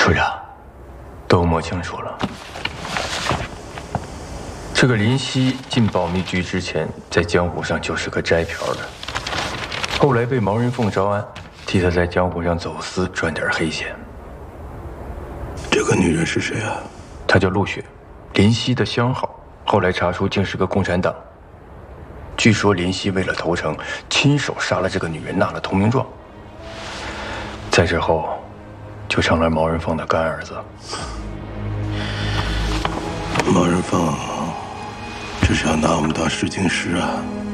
处长，都摸清楚了。这个林夕进保密局之前，在江湖上就是个摘瓢的，后来被毛人凤招安，替他在江湖上走私赚点黑钱。 这个女人是谁啊？ 她叫陆雪，林夕的相好，后来查出竟是个共产党。据说林夕为了投诚，亲手杀了这个女人，纳了投名状。在之后，就成了毛人凤的干儿子。 毛人凤这是要拿我们当试金石啊！